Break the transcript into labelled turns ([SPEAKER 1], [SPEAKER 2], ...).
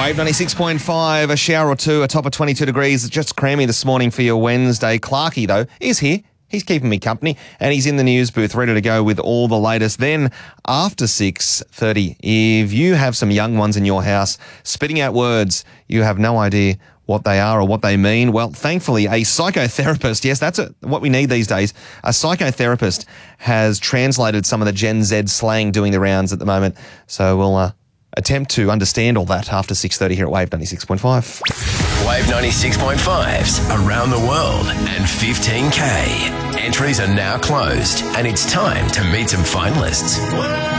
[SPEAKER 1] Wave 96.5, a shower or two, a top of 22 degrees. Just crammy this morning for your Wednesday. Clarky, though, is here. He's keeping me company, and he's in the news booth ready to go with all the latest. Then, after 6:30, if you have some young ones in your house spitting out words, you have no idea what they are or what they mean. Well, thankfully, a psychotherapist, yes, that's what we need these days. A psychotherapist has translated some of the Gen Z slang doing the rounds at the moment. So we'll attempt to understand all that after 6:30 here at Wave 96.5.
[SPEAKER 2] Wave 96.5's Around the World and 15K. Entries are now closed and it's time to meet some finalists.